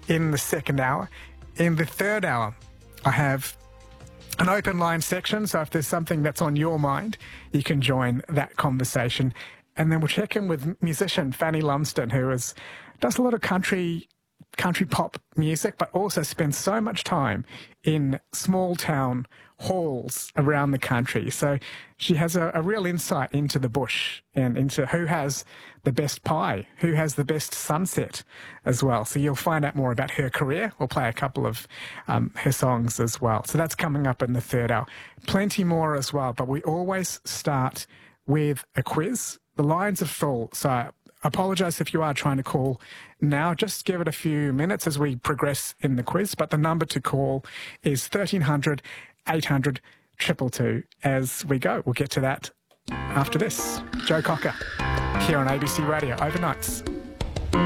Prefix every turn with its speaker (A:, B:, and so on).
A: in the second hour. In the third hour, I have an open line section, so if there's something that's on your mind, you can join that conversation. And then we'll check in with musician Fanny Lumsden, who does a lot of country pop music, but also spends so much time in small town halls around the country. So she has a real insight into the bush and into who has the best pie, who has the best sunset as well. So you'll find out more about her career. We'll play a couple of her songs as well. So that's coming up in the third hour. Plenty more as well, but we always start with a quiz. The lines are full, so I apologise if you are trying to call now. Just give it a few minutes as we progress in the quiz, but the number to call is 1300 800 222 as we go. We'll get to that after this. Joe Cocker here on ABC Radio Overnights.